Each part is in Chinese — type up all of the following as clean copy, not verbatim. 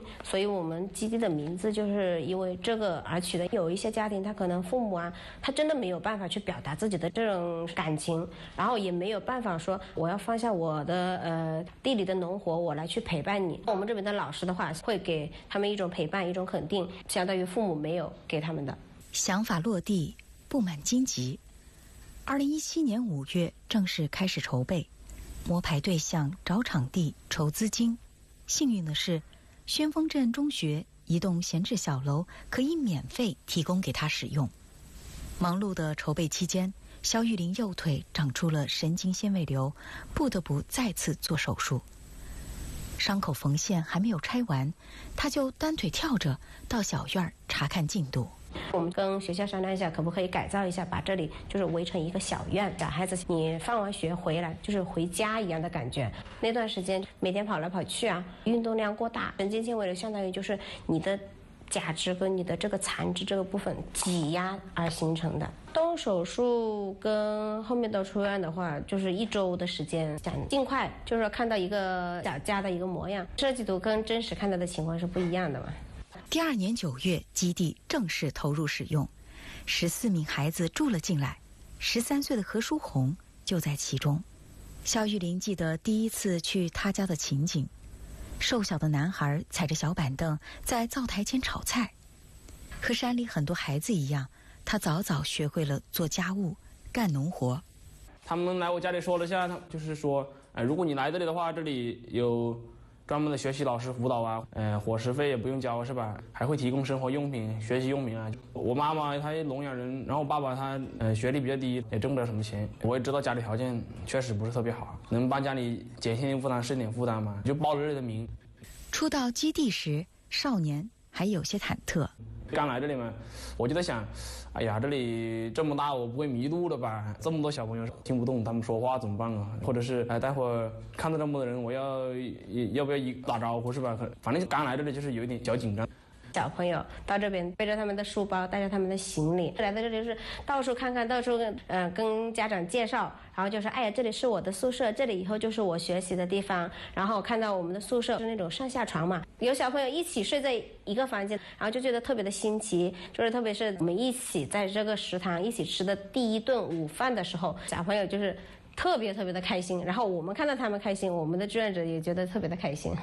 所以我们基地的名字就是因为这个而取的。有一些家庭他可能父母啊，他真的没有办法去表达自己的这种感情，然后也没有办法说我要放下我的地里的农活，我来去陪伴你。我们这边的老师的话会给他们一种陪伴，一种肯定，相当于父母没有给他们的。 想法落地，布满荆棘。2017年5月正式开始筹备，摸排对象、找场地、筹资金。幸运的是，宣峰镇中学一栋闲置小楼可以免费提供给他使用。忙碌的筹备期间，肖玉玲右腿长出了神经纤维瘤，不得不再次做手术。伤口缝线还没有拆完，他就单腿跳着到小院查看进度。 我们跟学校商量一下，可不可以改造一下，把这里就是围成一个小院，小孩子你放完学回来就是回家一样的感觉。那段时间每天跑来跑去啊，运动量过大，神经纤维瘤相当于就是你的假肢跟你的这个残肢这个部分挤压而形成的。动手术跟后面的出院的话，就是1周的时间，想尽快就是看到一个小家的一个模样。设计图跟真实看到的情况是不一样的嘛。 第2年9月，基地正式投入使用，14名孩子住了进来，13岁的何书红就在其中。肖玉玲记得第一次去他家的情景，瘦小的男孩踩着小板凳在灶台前炒菜。和山里很多孩子一样，他早早学会了做家务、干农活。 他们来我家里说了下，就是说，如果你来这里的话，这里有专门的学习老师辅导啊，伙食费也不用交是吧？还会提供生活用品、学习用品啊。我妈妈她聋哑人，然后我爸爸他学历比较低，也挣不了什么钱。我也知道家里条件确实不是特别好，能帮家里减轻负担、省点负担嘛，就报了这里的名。 初到基地时，少年还有些忐忑。 刚来这里嘛，我就在想，哎呀，这里这么大，我不会迷路了吧？这么多小朋友听不懂他们说话怎么办啊？或者是待会儿看到这么多人，我要不要打招呼是吧？反正刚来这里就是有一点小紧张。 小朋友到这边背着他们的书包，带着他们的行李来到这里，就是到处看看，到处跟家长介绍，然后就说哎呀，这里是我的宿舍，这里以后就是我学习的地方。然后看到我们的宿舍是那种上下床嘛，有小朋友一起睡在一个房间，然后就觉得特别的新奇。就是特别是我们一起在这个食堂一起吃的第1顿午饭的时候，小朋友就是特别特别的开心，然后我们看到他们开心，我们的志愿者也觉得特别的开心。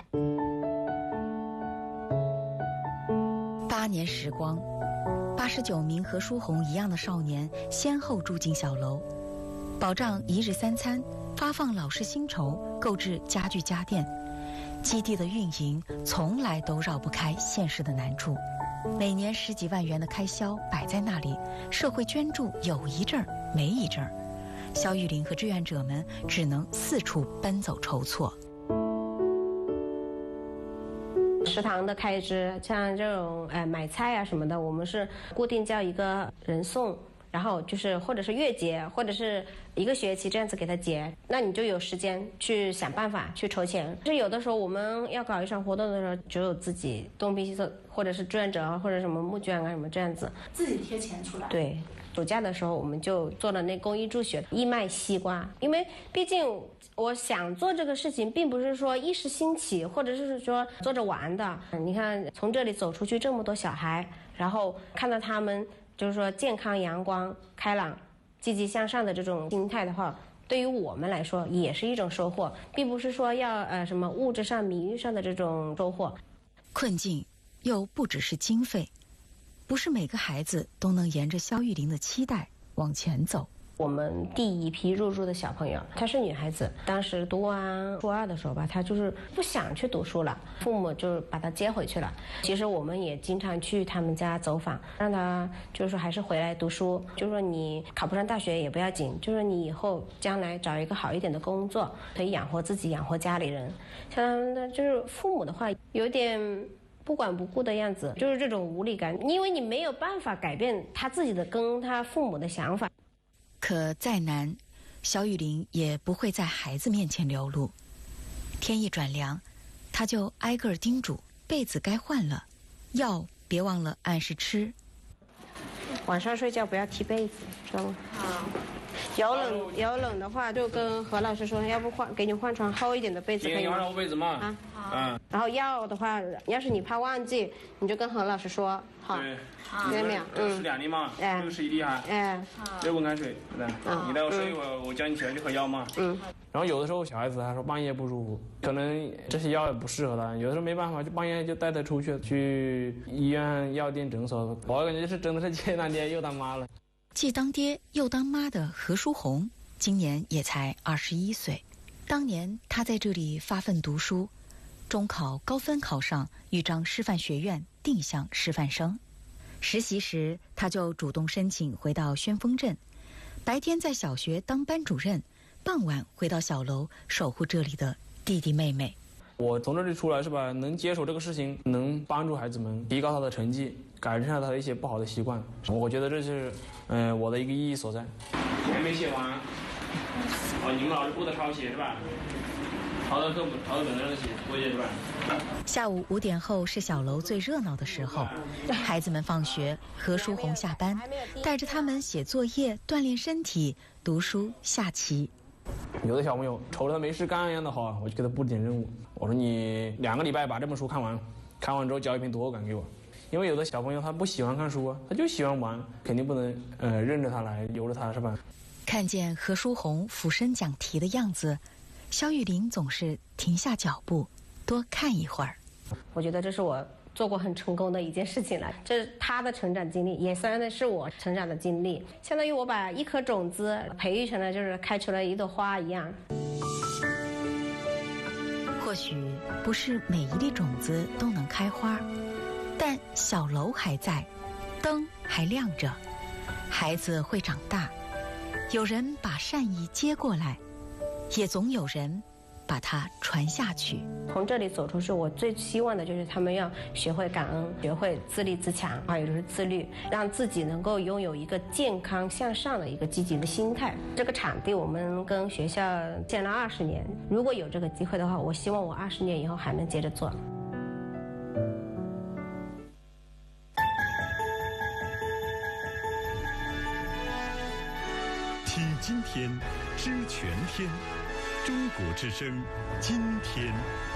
8年时光，89名和舒红一样的少年先后住进小楼，保障1日3餐，发放老师薪酬，购置家具家电。基地的运营从来都绕不开现实的难处，每年10几万元的开销摆在那里，社会捐助有一阵儿没一阵儿，肖玉玲和志愿者们只能四处奔走筹措。 食堂的开支，像这种买菜啊什么的，我们是固定叫一个人送，然后就是或者是月结，或者是1个学期这样子给他结，那你就有时间去想办法去筹钱。是有的时候我们要搞一场活动的时候，只有自己东拼西凑，或者是志愿者或者什么募捐啊什么这样子， 自己贴钱出来。 对。暑假的时候我们就做了那公益助学，义卖西瓜。因为毕竟我想做这个事情并不是说一时兴起，或者是说做着玩的。你看从这里走出去这么多小孩，然后看到他们就是说健康阳光开朗积极向上的这种心态的话，对于我们来说也是一种收获，并不是说要什么物质上名誉上的这种收获。 困境又不只是经费，不是每个孩子都能沿着肖玉玲的期待往前走。 我们第一批入住的小朋友，她是女孩子，当时读完初2的时候吧，她就是不想去读书了，父母就把她接回去了。其实我们也经常去他们家走访，让她就是说还是回来读书，就是说你考不上大学也不要紧，就是你以后将来找一个好一点的工作，可以养活自己，养活家里人。像他们的就是父母的话，有点不管不顾的样子，就是这种无力感，因为你没有办法改变他自己的跟他父母的想法。 可再难，肖玉玲也不会在孩子面前流露。天一转凉，他就挨个叮嘱被子该换了，药别忘了按时吃。 晚上睡觉不要踢被子，知道吗？好。有冷的话，就跟何老师说，要不给你换床厚一点的被子可以吗？ 换被子嘛。 啊，好。然后药的话，要是你怕忘记，你就跟何老师说，好。 对。 对没有？ 是2粒嘛，这个是1粒哈。热温开水，对不对？你待会睡一会儿，我叫你起来去喝药嘛。然后有的时候小孩子他说半夜不舒服，可能这些药也不适合他，有的时候没办法，就半夜就带他出去医院、药店、诊所。我感觉是真的是既当爹又当妈了。 既当爹又当妈的何书红，今年也才21岁。当年他在这里发奋读书，中考高分考上豫章师范学院定向师范生。实习时，他就主动申请回到宣丰镇，白天在小学当班主任，傍晚回到小楼守护这里的弟弟妹妹。 我从这里出来是吧，能接手这个事情，能帮助孩子们提高他的成绩，改善他的一些不好的习惯，我觉得这是我的一个意义所在。还没写完，你们老师布的抄写是吧？抄的课本，抄的本上写作业是吧？ 下午5点后是小楼最热闹的时候，孩子们放学，何书红下班，带着他们写作业、锻炼身体、读书、下棋。 有的小朋友瞅着他没事干一样的好，我就给他布点任务。我说你2个礼拜把这本书看完，看完之后交一篇读后感给我。因为有的小朋友他不喜欢看书啊，他就喜欢玩，肯定不能任着他来，由着他是吧？ 看见何书红俯身讲题的样子，肖玉玲总是停下脚步，多看一会儿。 我觉得这是我做过很成功的一件事情了，这是他的成长经历，也算是我成长的经历，相当于我把一颗种子培育成了就是开出了一朵花一样。 或许不是每一粒种子都能开花，但小楼还在，灯还亮着，孩子会长大，有人把善意接过来，也总有人把它传下去。 从这里走出去，我最希望的就是他们要学会感恩，学会自立自强，还有就是自律，让自己能够拥有一个健康向上的一个积极的心态。这个场地我们跟学校建了20年，如果有这个机会的话，我希望我20年以后还能接着做。 听今天，知全天。中国之声，今天。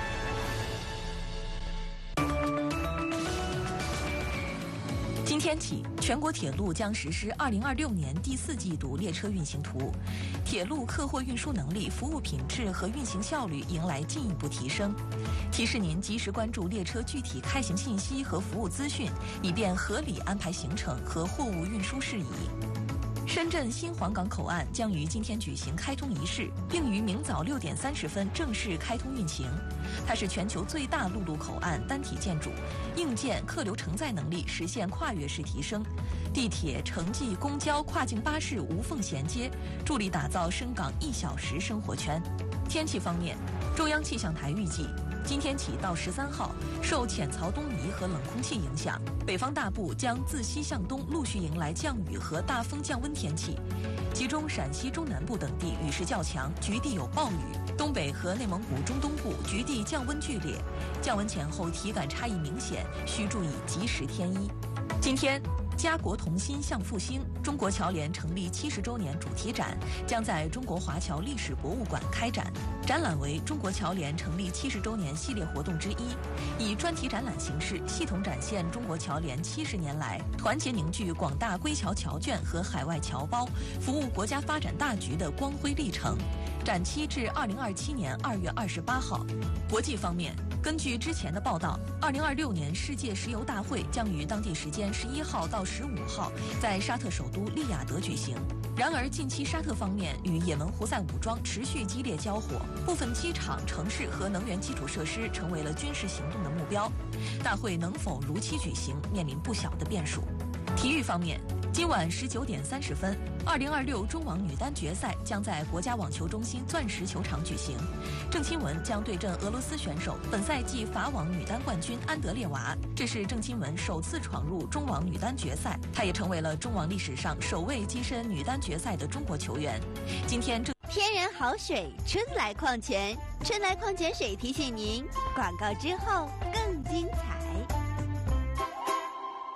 今天起，全国铁路将实施2026年第4季度列车运行图，铁路客货运输能力、服务品质和运行效率迎来进一步提升。提示您及时关注列车具体开行信息和服务资讯，以便合理安排行程和货物运输事宜。深圳新皇岗口岸将于今天举行开通仪式，并于明早6点30分正式开通运行。它是全球最大陆路口岸单体建筑，硬件客流承载能力实现跨越式提升，地铁、城际、公交、跨境巴士无缝衔接，助力打造深港1小时生活圈。天气方面，中央气象台预计，今天起到13号，受浅槽东移和冷空气影响，北方大部将自西向东陆续迎来降雨和大风降温天气，其中陕西中南部等地雨势较强，局地有暴雨；东北和内蒙古中东部局地降温剧烈，降温前后体感差异明显，需注意及时添衣。今天，家国同心向复兴中国侨联成立70周年主题展将在中国华侨历史博物馆开展，展览为中国侨联成立70周年系列活动之一，以专题展览形式系统展现中国侨联70年来团结凝聚广大归侨侨眷和海外侨胞，服务国家发展大局的光辉历程。展期至2027年2月28号。国际方面，根据之前的报道，2026年世界石油大会将于当地时间11号到15号在沙特首都利雅得举行。然而，近期沙特方面与也门胡塞武装持续激烈交火，部分机场、城市和能源基础设施成为了军事行动的目标。大会能否如期举行，面临不小的变数。体育方面，今晚19点30分，2026中网女单决赛将在国家网球中心钻石球场举行。郑钦文将对阵俄罗斯选手本赛季法网女单冠军安德烈娃，这是郑钦文首次闯入中网女单决赛，她也成为了中网历史上首位跻身女单决赛的中国球员。今天天然好水，春来矿泉，春来矿泉水提醒您，广告之后更精彩。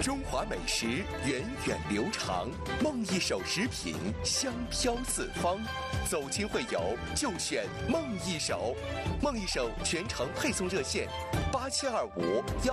中华美食源远流长，梦一手食品香飘四方。走亲会友就选梦一手，梦一手全程配送热线8725